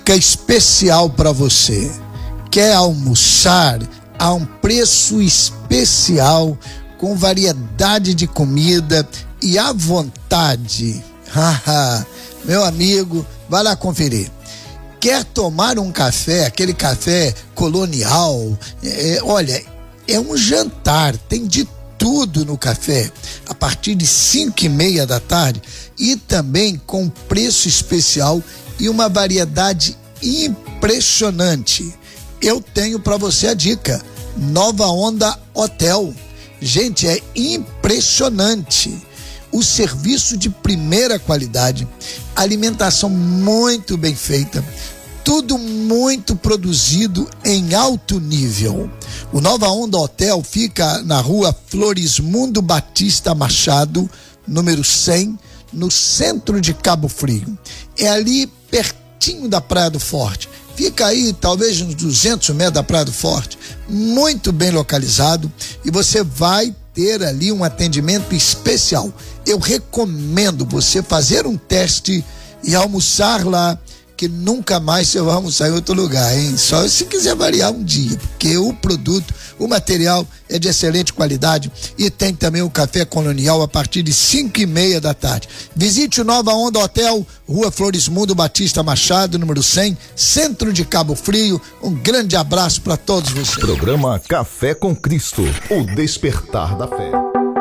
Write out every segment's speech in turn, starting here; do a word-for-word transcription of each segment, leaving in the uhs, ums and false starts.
dica especial para você. Quer almoçar a um preço especial, com variedade de comida e à vontade? Meu amigo, vai lá conferir. Quer tomar um café, aquele café colonial? É, olha, é um jantar, tem de tudo no café, a partir de cinco e meia da tarde, e também com preço especial e uma variedade impressionante. Eu tenho para você a dica: Nova Onda Hotel. Gente, é impressionante. O serviço de primeira qualidade, alimentação muito bem feita, tudo muito produzido em alto nível. O Nova Onda Hotel fica na rua Florismundo Batista Machado, número cem, no centro de Cabo Frio. É ali pertinho da Praia do Forte. Fica aí talvez uns duzentos metros da Praia do Forte, muito bem localizado, e você vai ter ali um atendimento especial. Eu recomendo você fazer um teste e almoçar lá, que nunca mais você vai almoçar em outro lugar, hein? Só se quiser variar um dia, porque o produto, o material é de excelente qualidade, e tem também o café colonial a partir de cinco e meia da tarde. Visite o Nova Onda Hotel, Rua Florismundo Batista Machado, número cem, centro de Cabo Frio. Um grande abraço para todos vocês. Programa Café com Cristo, o despertar da fé.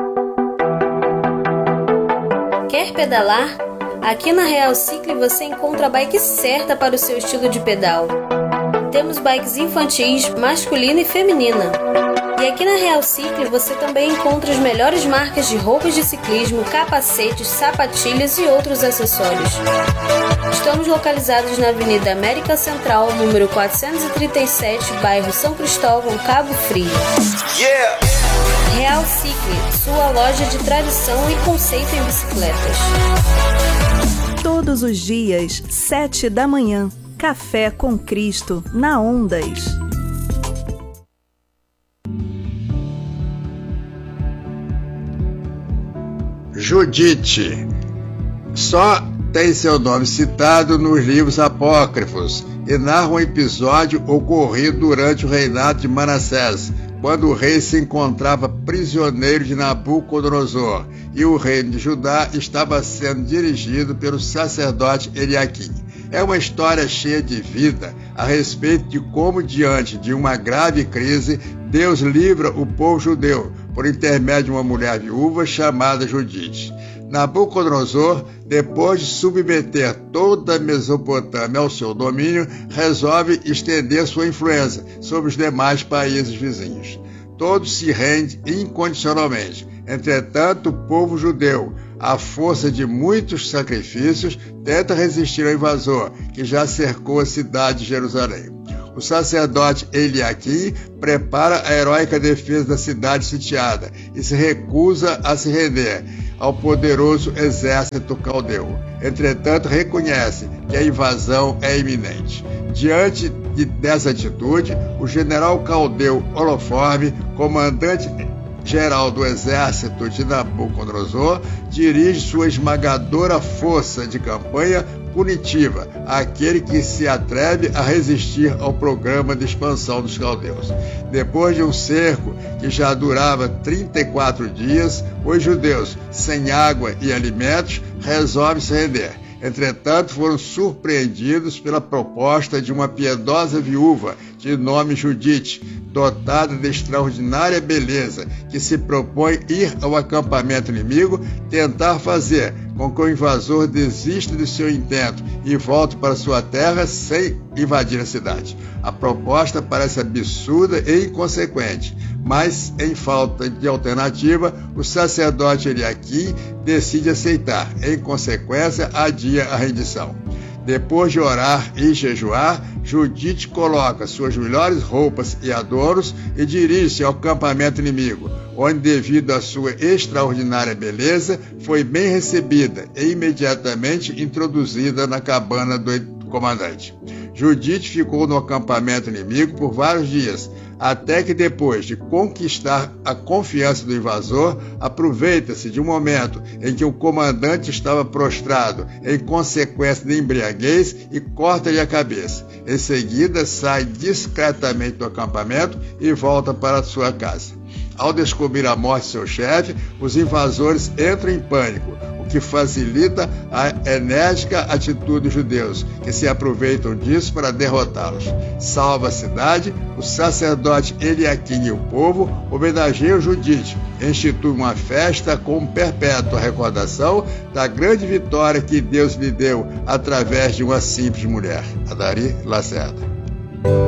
Quer pedalar? Aqui na Real Cycle você encontra a bike certa para o seu estilo de pedal. Temos bikes infantis, masculina e feminina. E aqui na Real Cycle você também encontra as melhores marcas de roupas de ciclismo, capacetes, sapatilhas e outros acessórios. Estamos localizados na Avenida América Central, número quatrocentos e trinta e sete, bairro São Cristóvão, Cabo Frio. Yeah! Real Cycle, sua loja de tradição e conceito em bicicletas. Todos os dias, sete da manhã, Café com Cristo, na Ondas. Judite só tem seu nome citado nos livros apócrifos e narra um episódio ocorrido durante o reinado de Manassés, quando o rei se encontrava prisioneiro de Nabucodonosor e o reino de Judá estava sendo dirigido pelo sacerdote Eliaquim. É uma história cheia de vida a respeito de como, diante de uma grave crise, Deus livra o povo judeu por intermédio de uma mulher viúva chamada Judite. Nabucodonosor, depois de submeter toda a Mesopotâmia ao seu domínio, resolve estender sua influência sobre os demais países vizinhos. Todos se rendem incondicionalmente. Entretanto, o povo judeu, à força de muitos sacrifícios, tenta resistir ao invasor, que já cercou a cidade de Jerusalém. O sacerdote Eliaquim prepara a heróica defesa da cidade sitiada e se recusa a se render ao poderoso exército caldeu. Entretanto, reconhece que a invasão é iminente. Diante de, dessa atitude, o general caldeu Holoforme, comandante geral do exército de Nabucodonosor, dirige sua esmagadora força de campanha punitiva àquele que se atreve a resistir ao programa de expansão dos caldeus. Depois de um cerco que já durava trinta e quatro dias, os judeus, sem água e alimentos, resolvem se render. Entretanto, foram surpreendidos pela proposta de uma piedosa viúva de nome Judite, dotada de extraordinária beleza, que se propõe ir ao acampamento inimigo, tentar fazer com que o invasor desista de seu intento e volte para sua terra sem invadir a cidade. A proposta parece absurda e inconsequente, mas, em falta de alternativa, o sacerdote Eliaquim decide aceitar. Em consequência, adia a rendição. Depois de orar e jejuar, Judite coloca suas melhores roupas e adornos e dirige-se ao acampamento inimigo, onde, devido à sua extraordinária beleza, foi bem recebida e imediatamente introduzida na cabana do comandante. Judite ficou no acampamento inimigo por vários dias, até que depois de conquistar a confiança do invasor, aproveita-se de um momento em que o comandante estava prostrado em consequência de embriaguez e corta-lhe a cabeça. Em seguida, sai discretamente do acampamento e volta para sua casa. Ao descobrir a morte de seu chefe, os invasores entram em pânico, o que facilita a enérgica atitude dos judeus, que se aproveitam disso para derrotá-los. Salva a cidade, o sacerdote Eliaquim e o povo homenageiam Judite, institui uma festa com perpétua recordação da grande vitória que Deus lhe deu através de uma simples mulher. Adari Lacerda.